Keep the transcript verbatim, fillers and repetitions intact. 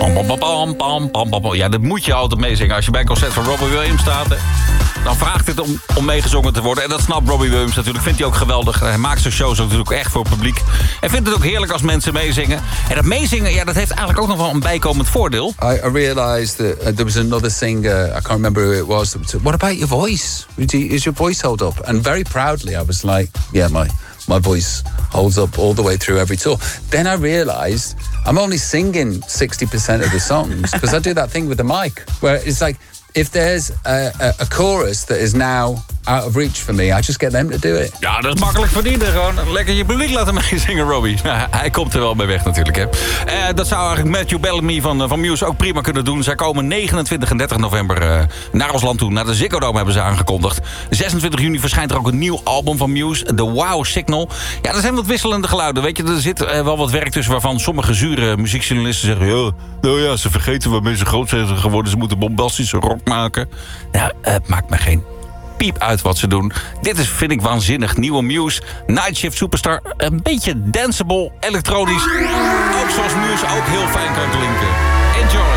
Pam, pam, pam, pam, pam, pam, pam. Ja, dat moet je altijd meezingen. Als je bij een concert van Robbie Williams staat, hè, dan vraagt het om, om meegezongen te worden. En dat snapt Robbie Williams natuurlijk. Vindt hij ook geweldig. Hij maakt zijn shows ook natuurlijk echt voor het publiek. En vindt het ook heerlijk als mensen meezingen. En dat meezingen, ja, dat heeft eigenlijk ook nog wel een bijkomend voordeel. I, I realised that uh, there was another singer, I can't remember who it was, that said, what about your voice? Is your voice hold up? And very proudly I was like, yeah, my, my voice holds up all the way through every tour. Then I realised I'm only singing sixty percent of the songs because I do that thing with the mic where it's like, if there's a, a, a chorus that is now out of reach for me, I just get them to do it. Ja, dat is makkelijk verdienen. Gewoon lekker je publiek laten meezingen, Robbie. Nou, hij komt er wel bij weg natuurlijk, hè. Uh, dat zou eigenlijk Matthew Bellamy van, van Muse ook prima kunnen doen. Zij komen negenentwintig en dertig november uh, naar ons land toe. Naar de Ziggo Dome hebben ze aangekondigd. zesentwintig juni verschijnt er ook een nieuw album van Muse. The Wow Signal. Ja, er zijn wat wisselende geluiden. Weet je, er zit uh, wel wat werk tussen waarvan sommige zure muziekjournalisten zeggen, ja, nou ja, ze vergeten waarmee ze groot zijn geworden. Ze moeten bombastische rock maken. Nou, het uh, maakt me geen piep uit wat ze doen. Dit is, vind ik, waanzinnig. Nieuwe Muse, Night Shift Superstar. Een beetje danceable, elektronisch. Ook zoals Muse ook heel fijn kan klinken. Enjoy.